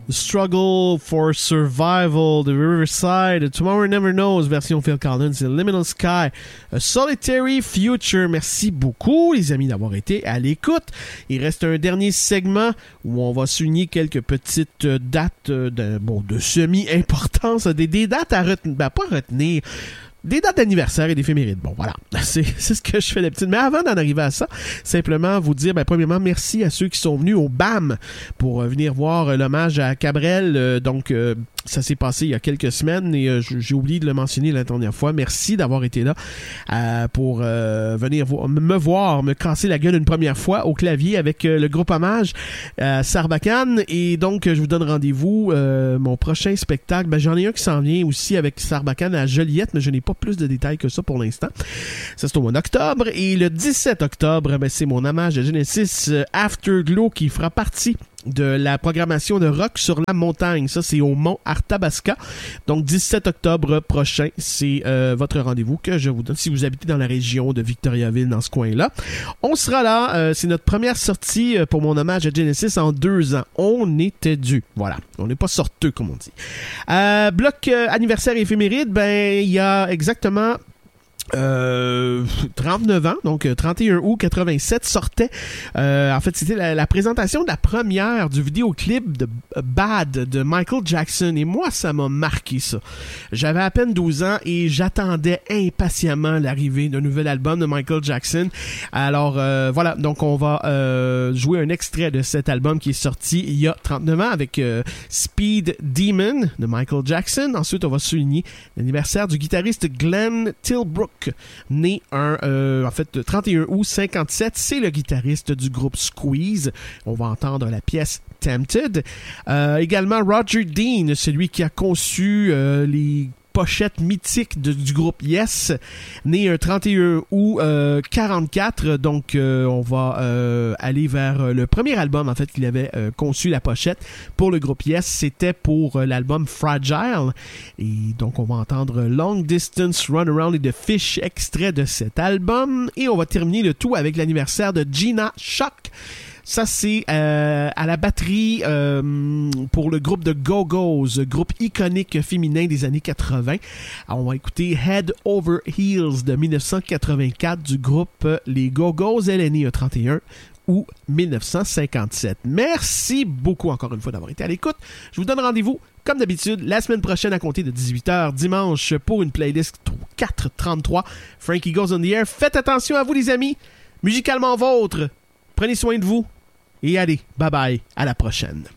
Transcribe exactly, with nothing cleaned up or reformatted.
Struggle for Survival de Riverside, Tomorrow Never Knows version Phil Collins, Liminal Sky, A Solitary Future. Merci beaucoup les amis d'avoir été à l'écoute. Il reste un dernier segment où on va souligner quelques petites dates de, bon, de semi-importance, des, des dates à retenir, ben pas retenir, des dates d'anniversaire et d'éphémérides. Bon, voilà. C'est, c'est ce que je fais d'habitude. Mais avant d'en arriver à ça, simplement vous dire, ben, premièrement, merci à ceux qui sont venus au B A M pour euh, venir voir euh, l'hommage à Cabrel. Euh, donc, euh, ça s'est passé il y a quelques semaines et euh, j'ai oublié de le mentionner la dernière fois. Merci d'avoir été là euh, pour euh, venir vo- me voir, me casser la gueule une première fois au clavier avec euh, le groupe hommage à Sarbacane. Et donc, je vous donne rendez-vous. Euh, mon prochain spectacle, ben, j'en ai un qui s'en vient aussi avec Sarbacane à Joliette, mais je n'ai pas plus de détails que ça pour l'instant. Ça, c'est au mois d'octobre. Et le dix-sept octobre, ben, c'est mon hommage à Genesis euh, Afterglow qui fera partie de la programmation de rock sur la montagne. Ça, c'est au Mont Arthabasca. Donc, dix-sept octobre prochain, c'est euh, votre rendez-vous que je vous donne si vous habitez dans la région de Victoriaville, dans ce coin-là. On sera là. Euh, c'est notre première sortie pour mon hommage à Genesis en deux ans. On était dû. Voilà. On n'est pas sorteux, comme on dit. Euh, bloc euh, anniversaire éphéméride, ben, il y a exactement Euh, trente-neuf ans, donc trente et un août quatre-vingt-sept, sortait euh, en fait c'était la, la présentation de la première du vidéoclip de Bad de Michael Jackson, et moi ça m'a marqué ça. J'avais à peine douze ans et j'attendais impatiemment l'arrivée d'un nouvel album de Michael Jackson. Alors euh, voilà, donc on va euh, jouer un extrait de cet album qui est sorti il y a trente-neuf ans avec euh, Speed Demon de Michael Jackson. Ensuite on va souligner l'anniversaire du guitariste Glenn Tilbrook, né un, euh, en fait, trente et un août cinquante-sept. C'est le guitariste du groupe Squeeze. On va entendre la pièce Tempted. Euh, également Roger Dean, celui qui a conçu euh, les pochette mythique de, du groupe Yes, né un trente et un août euh, quarante-quatre. Donc, euh, on va euh, aller vers le premier album, en fait, qu'il avait euh, conçu la pochette pour le groupe Yes. C'était pour euh, l'album Fragile. Et donc, on va entendre Long Distance Runaround et The Fish, extrait de cet album. Et on va terminer le tout avec l'anniversaire de Gina Shock. Ça, c'est euh, à la batterie euh, pour le groupe de Go-Go's, groupe iconique féminin des années quatre-vingts. Alors, on va écouter Head Over Heels de dix-neuf cent quatre-vingt-quatre du groupe Les Go-Go's. Elle est née le trente et un août dix-neuf cent cinquante-sept. Merci beaucoup encore une fois d'avoir été à l'écoute. Je vous donne rendez-vous, comme d'habitude, la semaine prochaine à compter de dix-huit heures dimanche pour une playlist quatre trente-trois. Frankie Goes on the Air. Faites attention à vous, les amis. Musicalement vôtre. Prenez soin de vous. Et allez, bye bye, à la prochaine.